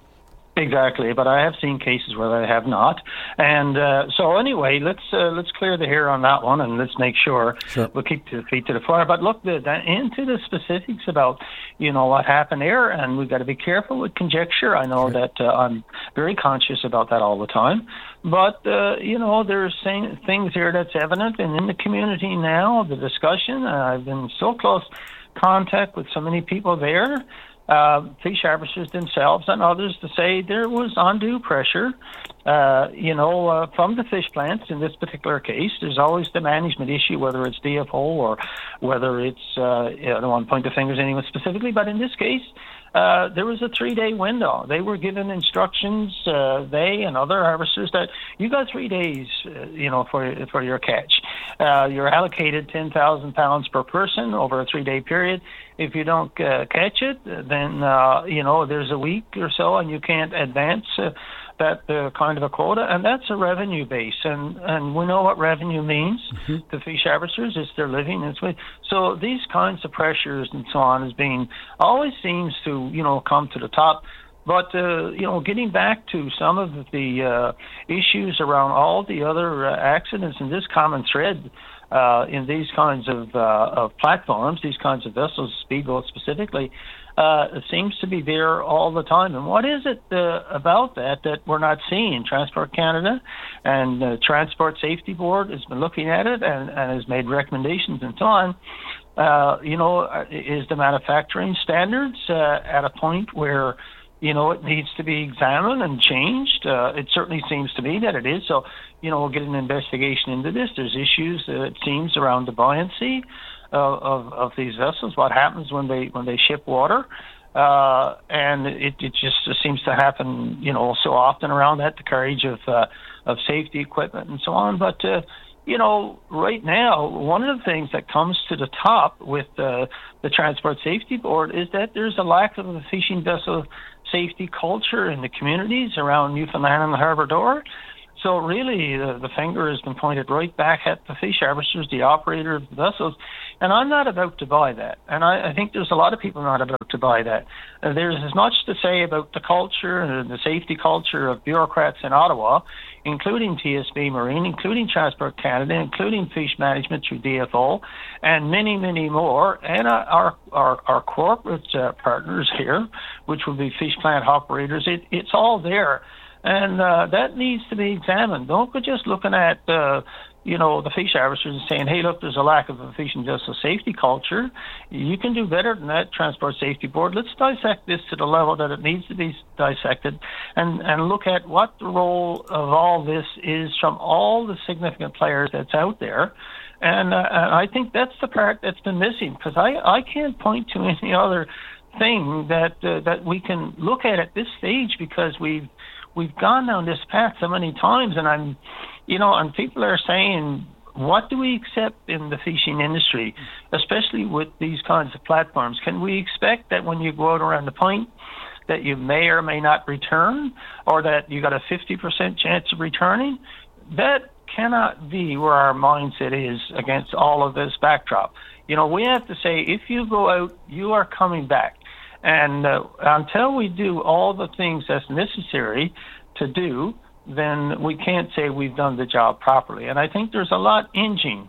S24: Exactly, but I have seen cases where they have not, and uh, so anyway, let's uh, let's clear the hair on that one, and let's make sure, sure. we'll keep the feet to the fire. But look the, the, into the specifics about you know what happened there, and we've got to be careful with conjecture. I know sure. that uh, I'm very conscious about that all the time, but uh, you know there's things here that's evident, and in the community now, the discussion. Uh, I've been in so close contact with so many people there. Uh, fish harvesters themselves and others to say there was undue pressure, uh, you know, uh, from the fish plants in this particular case. There's always the management issue, whether it's D F O or whether it's, uh, I don't want to point the fingers at anyone specifically, but in this case, uh, there was a three-day window. They were given instructions, uh, they and other harvesters, that you got three days, uh, you know, for for your catch. Uh, you're allocated ten thousand pounds per person over a three-day period. If you don't uh, catch it, then, uh, you know, there's a week or so and you can't advance uh, that uh, kind of a quota. And that's a revenue base. And, and we know what revenue means mm-hmm. to fish harvesters. It's their living. It's with, so these kinds of pressures and so on is being always seems to, you know, come to the top. But, uh, you know, getting back to some of the uh, issues around all the other uh, accidents and this common thread, Uh, in these kinds of, uh, of platforms, these kinds of vessels, speedboats specifically, uh, it seems to be there all the time. And what is it uh, about that that we're not seeing? Transport Canada and the Transport Safety Board has been looking at it and, and has made recommendations and so on. Uh, you know, is the manufacturing standards uh, at a point where you know, it needs to be examined and changed. Uh, it certainly seems to me that it is. So, you know, we'll get an investigation into this. There's issues, uh, it seems, around the buoyancy of, of these vessels, what happens when they when they ship water. Uh, and it, it just seems to happen, you know, so often around that, the carriage of uh, of safety equipment and so on. But, uh, you know, right now, one of the things that comes to the top with uh, the Transport Safety Board is that there's a lack of a fishing vessel safety culture in the communities around Newfoundland and Labrador. So really, the, the finger has been pointed right back at the fish harvesters, the operator of the vessels, and I'm not about to buy that. And I, I think there's a lot of people not about to buy that. Uh, there's as much to say about the culture and the safety culture of bureaucrats in Ottawa, including T S B Marine, including Transport Canada, including Fish Management through D F O, and many, many more, and uh, our, our our corporate uh, partners here, which will be fish plant operators. It, it's all there. And uh, that needs to be examined. Don't go just looking at, uh, you know, the fish harvesters and saying, hey, look, there's a lack of a fishing vessel safety culture. You can do better than that, Transport Safety Board. Let's dissect this to the level that it needs to be dissected and, and look at what the role of all this is from all the significant players that's out there. And uh, I think that's the part that's been missing, because I, I can't point to any other thing that uh, that we can look at at this stage, because we've We've gone down this path so many times, and I'm, you know, and people are saying, what do we accept in the fishing industry, especially with these kinds of platforms? Can we expect that when you go out around the point that you may or may not return, or that you got a fifty percent chance of returning? That cannot be where our mindset is against all of this backdrop. You know, we have to say, if you go out, you are coming back. And uh, until we do all the things that's necessary to do, then we can't say we've done the job properly. And I think there's a lot hinging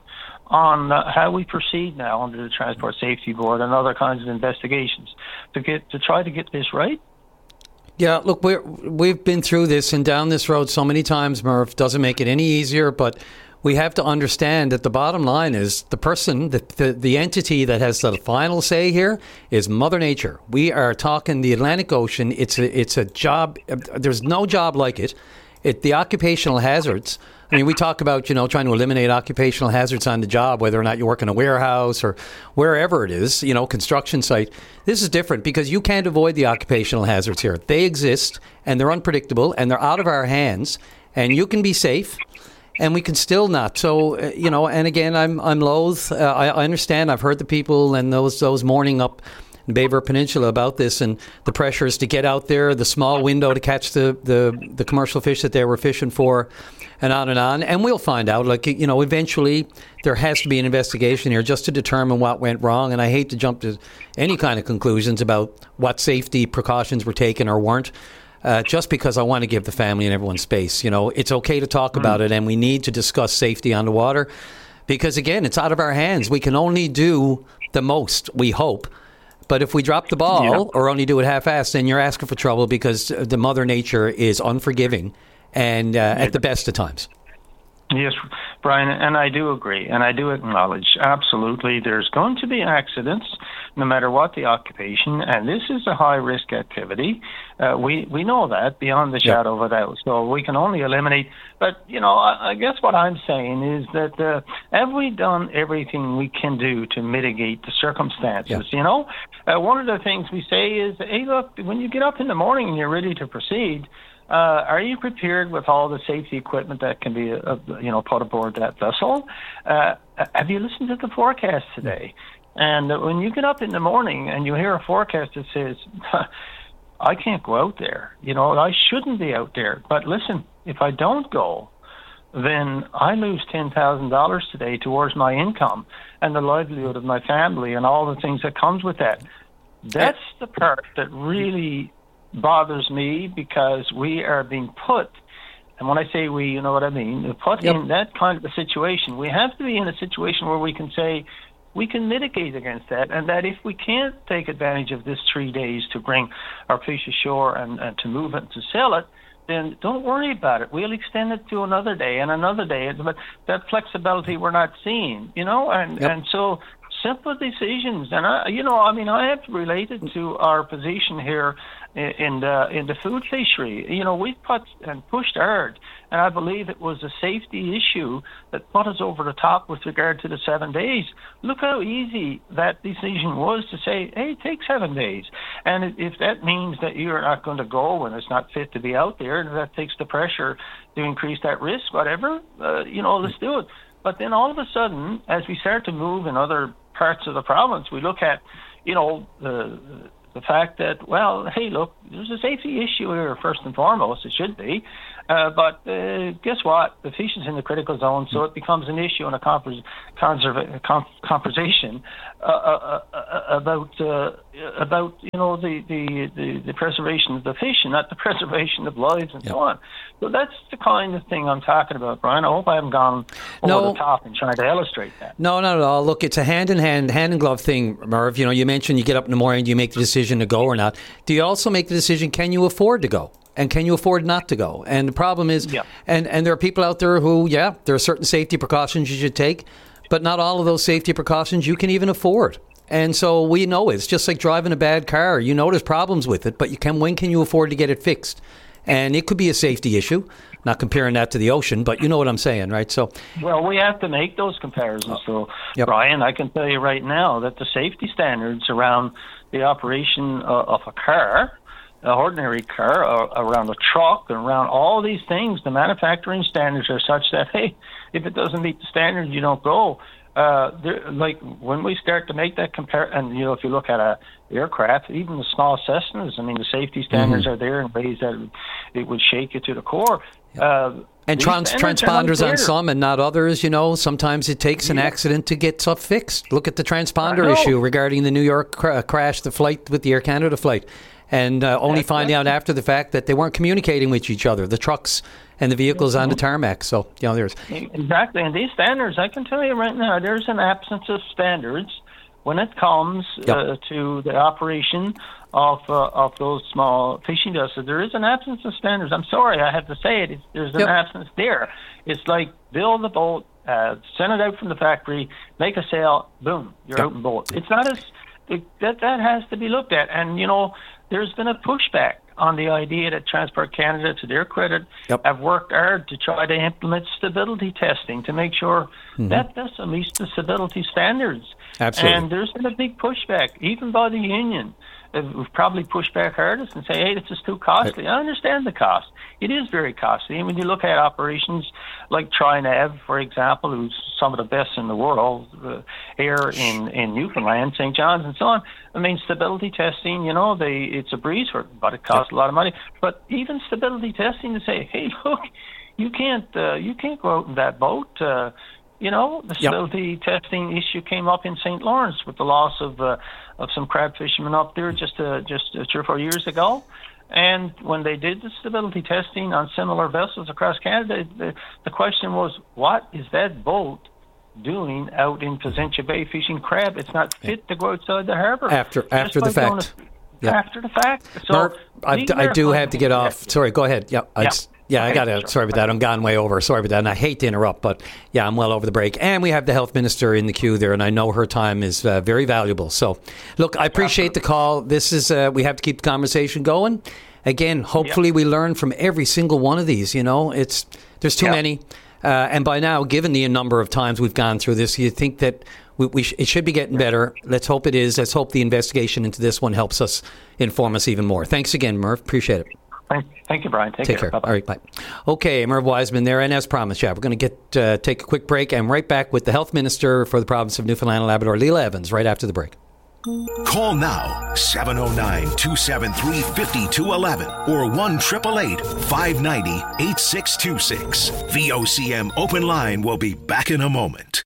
S24: on uh, how we proceed now under the Transport Safety Board and other kinds of investigations to get to try to get this right.
S11: Yeah, look, we're, we've been through this and down this road so many times, Murph. Doesn't make it any easier, but we have to understand that the bottom line is the person, the, the the entity that has the final say here is Mother Nature. We are talking the Atlantic Ocean. It's a, it's a job. There's no job like it. It the occupational hazards. I mean, we talk about, you know, trying to eliminate occupational hazards on the job, whether or not you work in a warehouse or wherever it is, you know, construction site. This is different because you can't avoid the occupational hazards here. They exist, and they're unpredictable, and they're out of our hands, and you can be safe. And we can still not. So, uh, you know, and again, I'm I'm loath. Uh, I, I understand. I've heard the people and those those mourning up in Bay River Peninsula about this and the pressures to get out there, the small window to catch the, the, the commercial fish that they were fishing for, and on and on. And we'll find out. Like, you know, eventually there has to be an investigation here just to determine what went wrong. And I hate to jump to any kind of conclusions about what safety precautions were taken or weren't. Uh, just because I want to give the family and everyone space. You know, it's okay to talk mm. about it, and we need to discuss safety on the water because, again, it's out of our hands. We can only do the most, we hope. But if we drop the ball yeah. or only do it half-assed, then you're asking for trouble because the Mother Nature is unforgiving and uh, at the best of times.
S24: Yes, Brian, and I do agree, and I do acknowledge, absolutely, there's going to be accidents no matter what the occupation, and this is a high-risk activity. Uh, we, we know that beyond the shadow of a doubt, so we can only eliminate. But, you know, I, I guess what I'm saying is that uh, have we done everything we can do to mitigate the circumstances, yeah. you know? Uh, one of the things we say is, hey, look, when you get up in the morning and you're ready to proceed, Uh, are you prepared with all the safety equipment that can be, uh, you know, put aboard that vessel? Uh, have you listened to the forecast today? And uh, when you get up in the morning and you hear a forecast that says, I can't go out there, you know, I shouldn't be out there. But listen, if I don't go, then I lose ten thousand dollars today towards my income and the livelihood of my family and all the things that comes with that. That's the part that really bothers me, because we are being put, and when I say we, you know what I mean, put yep. in that kind of a situation. We have to be in a situation where we can say we can mitigate against that, and that if we can't take advantage of this three days to bring our fish ashore and, and to move it and to sell it, then don't worry about it. We'll extend it to another day and another day. But that flexibility we're not seeing, you know, and, yep. and so simple decisions. And, I, you know, I mean, I have to relate it to our position here in, in, the, in the food fishery. You know, we've put and pushed hard, and I believe it was a safety issue that put us over the top with regard to the seven days. Look how easy that decision was to say, hey, take seven days. And if that means that you're not going to go when it's not fit to be out there, and that takes the pressure to increase that risk, whatever, uh, you know, let's do it. But then all of a sudden, as we start to move in other parts of the province, we look at, you know, the the fact that, well, hey, look, there's a safety issue here first and foremost. It should be. Uh, but uh, guess what? The fish is in the critical zone, so it becomes an issue and a converse, conserva- com- conversation uh, uh, uh, about, uh, about you know, the, the, the, the preservation of the fish and not the preservation of lives and yep. so on. So that's the kind of thing I'm talking about, Brian. I hope I haven't gone over
S11: no.
S24: the top in trying to illustrate that.
S11: No, not at all. Look, it's a hand-in-hand, hand-in-glove thing, Merv. You know, you mentioned you get up in the morning, you make the decision to go or not. Do you also make the decision, can you afford to go? And can you afford not to go? And the problem is, yeah. and, and there are people out there who, yeah, there are certain safety precautions you should take, but not all of those safety precautions you can even afford. And so we know it. It's just like driving a bad car. You know there's problems with it, but you can. When can you afford to get it fixed? And it could be a safety issue. Not comparing that to the ocean, but you know what I'm saying, right? So,
S24: well, we have to make those comparisons. So,
S11: yep.
S24: Brian, I can tell you right now that the safety standards around the operation uh, of a car, an ordinary car, uh, around a truck, and around all these things, the manufacturing standards are such that, hey, if it doesn't meet the standards, you don't go. Uh, like when we start to make that compare, and you know, if you look at a aircraft, even the small Cessnas, I mean, the safety standards mm-hmm. are there in ways that it would shake you to the core.
S11: Yep.
S24: Uh,
S11: and trans- transponders on some and not others, you know, sometimes it takes an yeah. accident to get stuff fixed. Look at the transponder issue regarding the New York cr- crash, the flight with the Air Canada flight. And uh, only finding out after the fact that they weren't communicating with each other, the trucks and the vehicles on the tarmac. So, you know, there's...
S24: Exactly. And these standards, I can tell you right now, there's an absence of standards when it comes yep. uh, to the operation of uh, of those small fishing vessels. There is an absence of standards. I'm sorry, I have to say it. It's, there's an yep. absence there. It's like build the boat, uh, send it out from the factory, make a sale, boom, you're yep. out in boat. It's not as... It, that that has to be looked at. And, you know, there's been a pushback on the idea that Transport Canada, to their credit, yep. have worked hard to try to implement stability testing to make sure mm-hmm. that this meets the stability standards.
S11: Absolutely.
S24: And there's been a big pushback, even by the union. We've probably pushed back hardest and say, hey, this is too costly. I understand the cost. It is very costly. And when you look at operations like TriNav, for example, who's some of the best in the world, uh, air in, in Newfoundland, Saint John's, and so on, I mean, stability testing, you know, they it's a breeze for it, but it costs a lot of money. But even stability testing to say, hey, look, you can't, uh, you can't go out in that boat. Uh, You know, the stability yep. testing issue came up in Saint Lawrence with the loss of uh, of some crab fishermen up there just uh, just uh, three or four years ago. And when they did the stability testing on similar vessels across Canada, the, the question was, what is that boat doing out in Placentia Bay fishing crab? It's not fit to go outside the harbour.
S11: After after the fact.
S24: A, yep. After the fact. So
S11: Mark, I, I do have to get off. Sorry, go ahead. Yep.
S24: Yeah.
S11: Yeah, I
S24: okay,
S11: got to.
S24: Sure.
S11: Sorry about that. I'm gone way over. Sorry about that. And I hate to interrupt, but yeah, I'm well over the break. And we have the health minister in the queue there, and I know her time is uh, very valuable. So, look, I appreciate the call. This is uh, we have to keep the conversation going. Again, hopefully yep. we learn from every single one of these. You know, it's there's too yep. many, uh, and by now, given the number of times we've gone through this, you think that we, we sh- it should be getting better. Let's hope it is. Let's hope the investigation into this one helps us inform us even more. Thanks again, Merv. Appreciate it.
S24: Thank you, Brian. Take,
S11: take
S24: care.
S11: care. All right, bye. Okay, Merv Wiseman there, and as promised, yeah, we're going to get uh, take a quick break and right back with the health minister for the province of Newfoundland and Labrador, Leila Evans, right after the break.
S10: Call now, seven oh nine, two seven three, five two one one or one eight eight eight, five nine zero, eight six two six. V O C M Open Line will be back in a moment.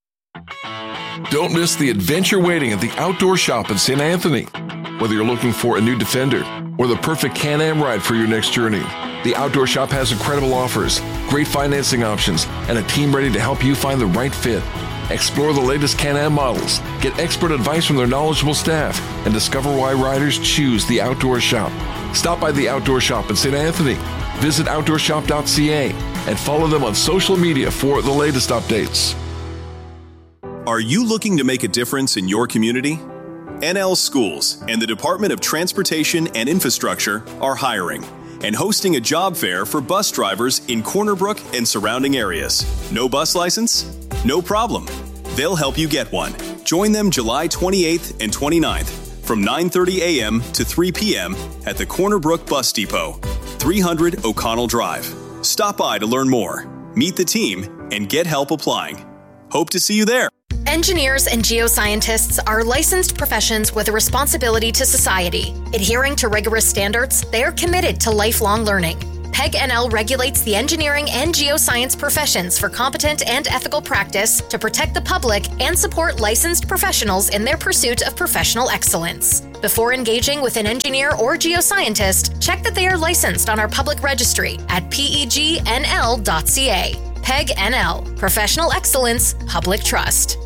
S13: Don't miss the adventure waiting at the Outdoor Shop in Saint Anthony. Whether you're looking for a new Defender or the perfect Can-Am ride for your next journey, the Outdoor Shop has incredible offers, great financing options, and a team ready to help you find the right fit. Explore the latest Can-Am models, get expert advice from their knowledgeable staff, and discover why riders choose the Outdoor Shop. Stop by the Outdoor Shop in Saint Anthony. Visit outdoor shop dot c a and follow them on social media for the latest updates.
S18: Are you looking to make a difference in your community? N L Schools and the Department of Transportation and Infrastructure are hiring and hosting a job fair for bus drivers in Corner Brook and surrounding areas. No bus license? No problem. They'll help you get one. Join them July twenty-eighth and twenty-ninth from nine thirty a.m. to three p.m. at the Corner Brook Bus Depot, three hundred O'Connell Drive. Stop by to learn more, meet the team, and get help applying. Hope to see you there.
S2: Engineers and geoscientists are licensed professions with a responsibility to society. Adhering to rigorous standards, they are committed to lifelong learning. P E G N L regulates the engineering and geoscience professions for competent and ethical practice to protect the public and support licensed professionals in their pursuit of professional excellence. Before engaging with an engineer or geoscientist, check that they are licensed on our public registry at P E G N L dot C A. P E G N L, Professional Excellence, Public Trust.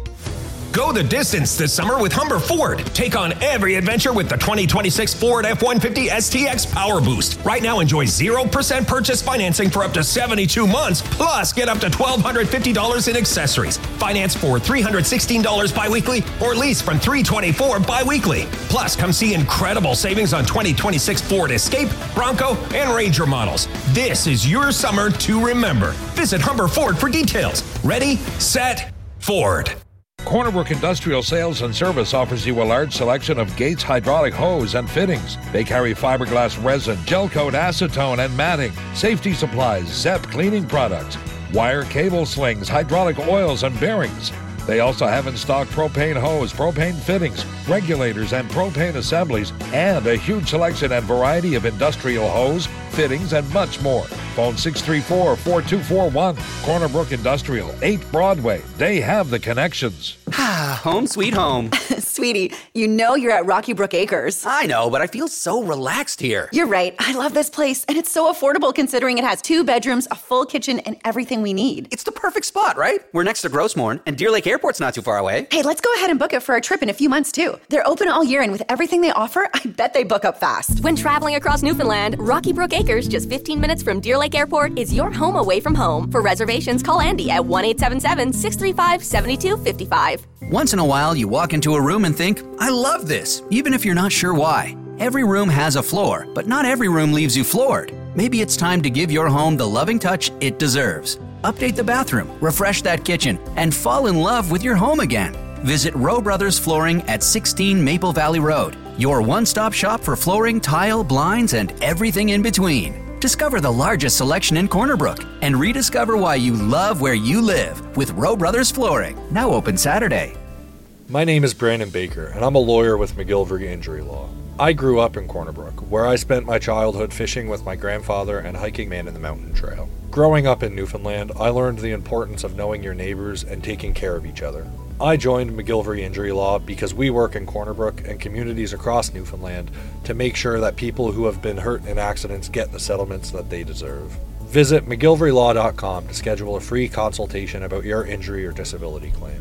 S6: Go the distance this summer with Humber Ford. Take on every adventure with the twenty twenty-six Ford F one fifty S T X Power Boost. Right now, enjoy zero percent purchase financing for up to seventy-two months, plus get up to one thousand two hundred fifty dollars in accessories. Finance for three hundred sixteen dollars biweekly or lease from three hundred twenty-four dollars biweekly. Plus, come see incredible savings on twenty twenty-six Ford Escape, Bronco, and Ranger models. This is your summer to remember. Visit Humber Ford for details. Ready, set, Ford.
S19: Corner Brook Industrial Sales and Service offers you a large selection of Gates hydraulic hose and fittings. They carry fiberglass resin, gel coat acetone, and matting, safety supplies, Zep cleaning products, wire cable slings, hydraulic oils, and bearings. They also have in stock propane hose, propane fittings, regulators, and propane assemblies, and a huge selection and variety of industrial hose, fittings, and much more. Phone six three four, four two four one. Corner Brook Industrial, eight Broadway. They have the connections.
S7: Ah, home sweet home.
S8: Sweetie, you know you're at Rocky Brook Acres.
S7: I know, but I feel so relaxed here.
S8: You're right. I love this place, and it's so affordable considering it has two bedrooms, a full kitchen, and everything we need.
S7: It's the perfect spot, right? We're next to Grossmorn, and Deer Lake Airport's not too far away.
S8: Hey, let's go ahead and book it for a trip in a few months, too. They're open all year, and with everything they offer, I bet they book up fast.
S25: When traveling across Newfoundland, Rocky Brook Acres, just fifteen minutes from Deer Lake Airport, is your home away from home. For reservations, call Andy at one eight seven seven, six three five, seven two five five.
S7: Once in a while, you walk into a room and think, I love this, even if you're not sure why. Every room has a floor, but not every room leaves you floored. Maybe it's time to give your home the loving touch it deserves. Update the bathroom, refresh that kitchen, and fall in love with your home again. Visit Rowe Brothers Flooring at sixteen Maple Valley Road, your one-stop shop for flooring, tile, blinds, and everything in between. Discover the largest selection in Corner Brook and rediscover why you love where you live with Rowe Brothers Flooring, now open Saturday.
S26: My name is Brandon Baker, and I'm a lawyer with McGillivray Injury Law. I grew up in Corner Brook, where I spent my childhood fishing with my grandfather and hiking Man in the Mountain Trail. Growing up in Newfoundland, I learned the importance of knowing your neighbors and taking care of each other. I joined McGillivray Injury Law because we work in Corner Brook and communities across Newfoundland to make sure that people who have been hurt in accidents get the settlements that they deserve. Visit McGillivray Law dot com to schedule a free consultation about your injury or disability claim.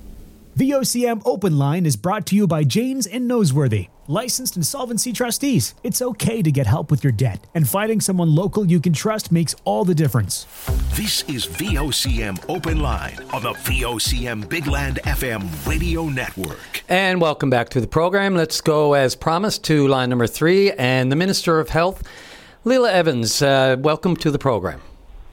S23: V O C M Open Line is brought to you by James and Noseworthy, licensed insolvency trustees. It's okay to get help with your debt, and finding someone local you can trust makes all the difference.
S10: This is V O C M Open Line on the V O C M Big Land F M radio network.
S11: And welcome back to the program. Let's go, as promised, to line number three and the Minister of Health, Leila Evans. Uh, welcome to the program.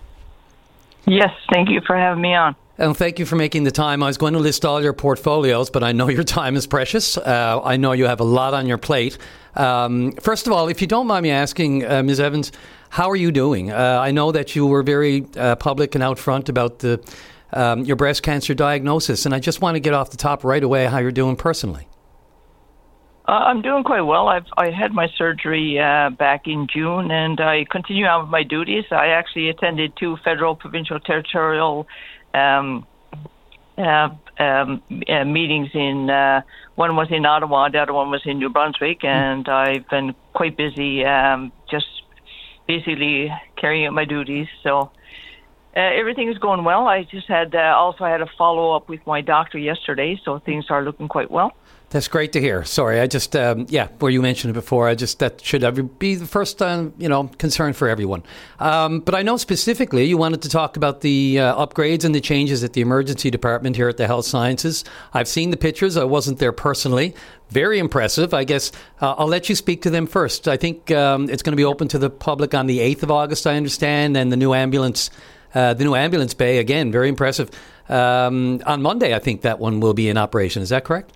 S27: Yes, thank you for having me on.
S11: And thank you for making the time. I was going to list all your portfolios, but I know your time is precious. Uh, I know you have a lot on your plate. Um, first of all, if you don't mind me asking, uh, Miz Evans, how are you doing? Uh, I know that you were very uh, public and out front about the um, your breast cancer diagnosis, and I just want to get off the top right away how you're doing personally.
S27: Uh, I'm doing quite well. I've I had my surgery uh, back in June, and I continue on with my duties. I actually attended two federal, provincial, territorial Um, uh, um, uh, meetings in, uh, one was in Ottawa, the other one was in New Brunswick, and I've been quite busy, um, just basically carrying out my duties. So uh, everything is going well. I just had, uh, also had a follow-up with my doctor yesterday, so things are looking quite well.
S11: That's great to hear. Sorry, I just, um, yeah, where you mentioned it before, I just, that should every, be the first, um, you know, concern for everyone. Um, but I know specifically you wanted to talk about the uh, upgrades and the changes at the emergency department here at the Health Sciences. I've seen the pictures. I wasn't there personally. Very impressive. I guess uh, I'll let you speak to them first. I think um, it's going to be open to the public on the eighth of August, I understand, and the new ambulance, uh, the new ambulance bay, again, very impressive. Um, on Monday, I think that one will be in operation. Is that correct?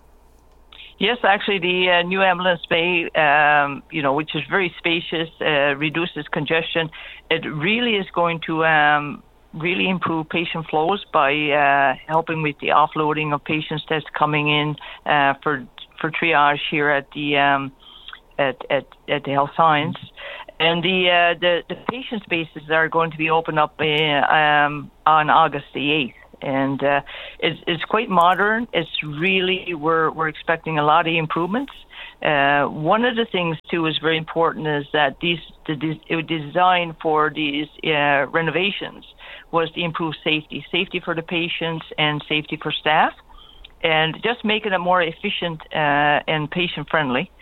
S27: Yes, actually, the uh, new ambulance bay, um, you know, which is very spacious, uh, reduces congestion. It really is going to um, really improve patient flows by uh, helping with the offloading of patients that's coming in uh, for for triage here at the um, at, at at the Health Science. And the uh, the the patient spaces are going to be opened up uh, um, on August the eighth. And uh, it's, it's quite modern. It's really, we're, we're expecting a lot of improvements. Uh, one of the things, too, is very important is that these the, the design for these uh, renovations was to improve safety, safety for the patients and safety for staff, and just making it more efficient uh, and patient-friendly.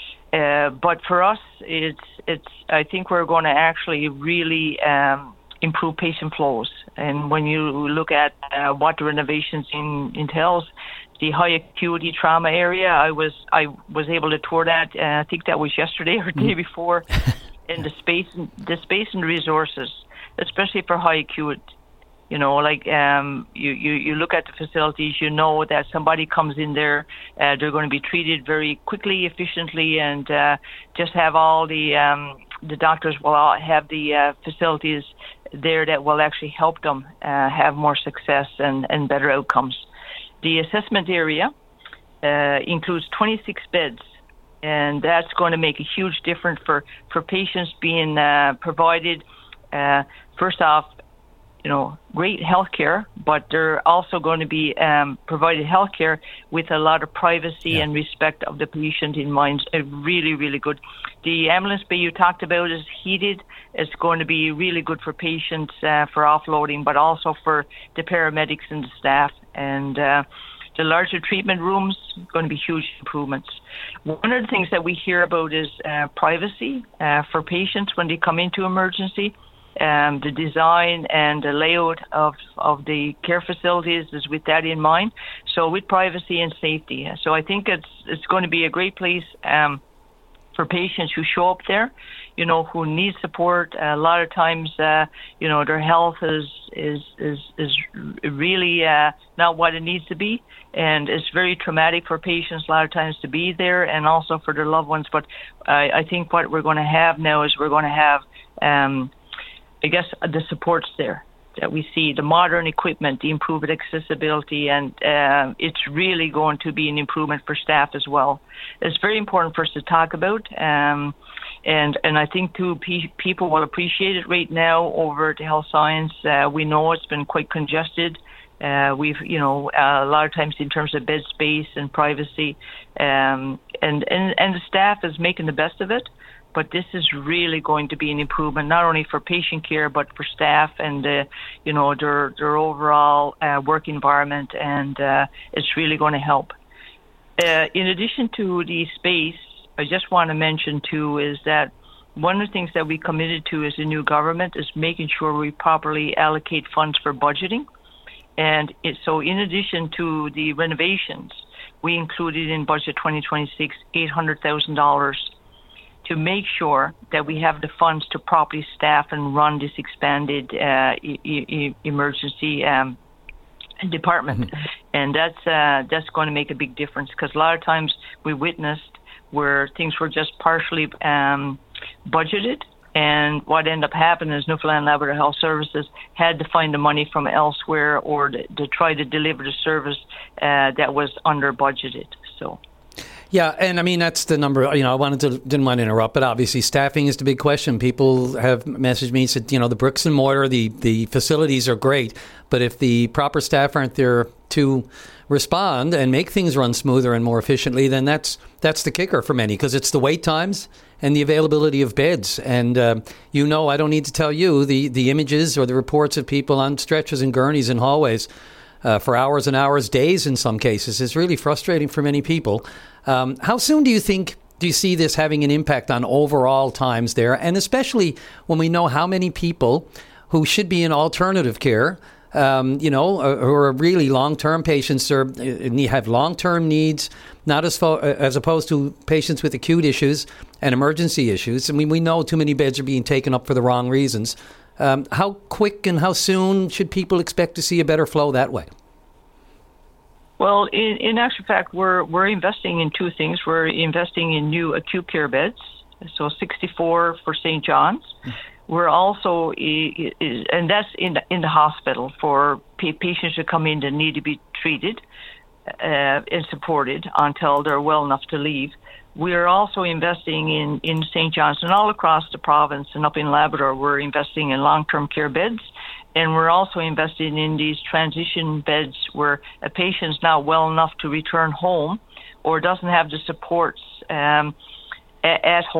S27: Uh, but for us, it's, it's, I think we're going to actually really um, improve patient flows. And when you look at uh, what the renovations in, entails, the high acuity trauma area, I was I was able to tour that. Uh, I think that was yesterday or the day before. And the space, the space and resources, especially for high acute. You know, like um, you, you, you look at the facilities, you know that somebody comes in there, uh, they're going to be treated very quickly, efficiently, and uh, just have all the um, the doctors will all have the uh, facilities there that will actually help them uh, have more success and, and better outcomes. The assessment area uh, includes twenty-six beds, and that's going to make a huge difference for, for patients being uh, provided, uh, first off, you know, great health care, but they're also going to be um, provided health care with a lot of privacy yeah. and respect of the patient in mind. Uh, really, really good. The ambulance bay you talked about is heated. It's going to be really good for patients uh, for offloading, but also for the paramedics and the staff. And uh, the larger treatment rooms, going to be huge improvements. One of the things that we hear about is uh, privacy uh, for patients when they come into emergency. Um, the design and the layout of, of the care facilities is with that in mind. So with privacy and safety. So I think it's it's going to be a great place um, for patients who show up there, you know, who need support. A lot of times, uh, you know, their health is is is, is really uh, not what it needs to be. And it's very traumatic for patients a lot of times to be there and also for their loved ones. But I, I think what we're going to have now is we're going to have um, I guess the supports there that we see, the modern equipment, the improved accessibility, and uh, it's really going to be an improvement for staff as well. It's very important for us to talk about, um, and and I think too pe- people will appreciate it right now over at the Health Science. Uh, we know it's been quite congested. Uh, we've, you know, uh, a lot of times in terms of bed space and privacy, um, and, and, and the staff is making the best of it. But this is really going to be an improvement, not only for patient care, but for staff and, uh, you know, their their overall uh, work environment, and uh, it's really going to help. Uh, in addition to the space, I just want to mention, too, is that one of the things that we committed to as a new government is making sure we properly allocate funds for budgeting. And it, so in addition to the renovations, we included in Budget twenty twenty-six eight hundred thousand dollars to make sure that we have the funds to properly staff and run this expanded uh, e- e- emergency um, department. Mm-hmm. And that's uh, that's going to make a big difference, because a lot of times we witnessed where things were just partially um, budgeted, and what ended up happening is Newfoundland Labrador Health Services had to find the money from elsewhere or to, to try to deliver the service uh, that was under budgeted. So.
S11: Yeah, and I mean, that's the number, you know, I wanted to, didn't want to interrupt, but obviously staffing is the big question. People have messaged me and said, you know, the bricks and mortar, the, the facilities are great, but if the proper staff aren't there to respond and make things run smoother and more efficiently, then that's that's the kicker for many, because it's the wait times and the availability of beds. And, uh, you know, I don't need to tell you the, the images or the reports of people on stretchers and gurneys and hallways. uh, for hours and hours, days in some cases, is really frustrating for many people. Um, how soon do you think, do you see this having an impact on overall times there? And especially when we know how many people who should be in alternative care, um, you know, who are really long-term patients or have long-term needs, not as fo- as opposed to patients with acute issues and emergency issues. I mean, we know too many beds are being taken up for the wrong reasons. Um, how quick and how soon should people expect to see a better flow that way?
S27: Well, in, in actual fact, we're we're investing in two things. We're investing in new acute care beds, so sixty-four for Saint John's. We're also, and that's in the, in the hospital for patients who come in that need to be treated uh, and supported until they're well enough to leave. We are also investing in, in Saint John's and all across the province and up in Labrador. We're investing in long-term care beds. And we're also investing in these transition beds where a patient's now well enough to return home or doesn't have the supports um, at home